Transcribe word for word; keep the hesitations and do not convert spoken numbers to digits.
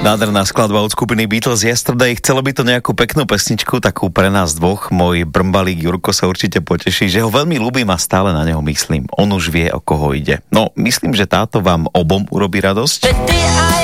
Nádherná skladba od skupiny Beatles Yesterday. Chcelo by to nejakú peknú pesničku, takú pre nás dvoch. Môj brmbalík Jurko sa určite poteší, že ho veľmi ľúbim a stále na neho myslím. On už vie, o koho ide. No, myslím, že táto vám obom urobí radosť.